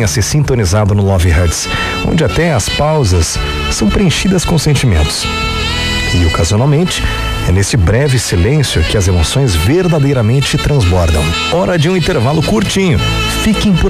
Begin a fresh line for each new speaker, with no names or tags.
Mantenha-se sintonizado no Love Hugs, onde até as pausas são preenchidas com sentimentos. E ocasionalmente, é nesse breve silêncio que as emoções verdadeiramente transbordam. Hora de um intervalo curtinho. Fiquem por